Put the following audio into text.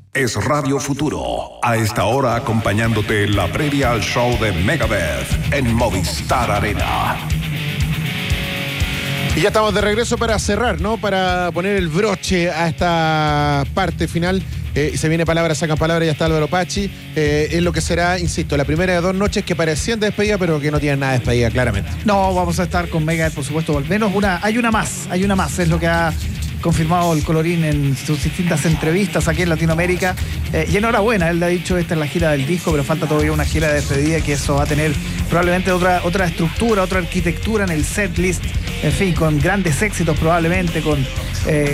Es Radio Futuro. A esta hora acompañándote en la previa al show de Megadeth en Movistar Arena. Y ya estamos de regreso para cerrar, ¿no? Para poner el broche a esta parte final. Se viene palabra, sacan palabra, ya está Álvaro Pachi. Es lo que será, insisto, la primera de 2 noches que parecían de despedida, pero que no tienen nada de despedida, claramente. No, vamos a estar con Megadeth, por supuesto, al menos hay una más, es lo que ha confirmado el Colorín en sus distintas entrevistas aquí en Latinoamérica. Y enhorabuena, él le ha dicho, esta es la gira del disco, pero falta todavía una gira de despedida, que eso va a tener probablemente otra estructura, otra arquitectura en el setlist, en fin, con grandes éxitos probablemente, con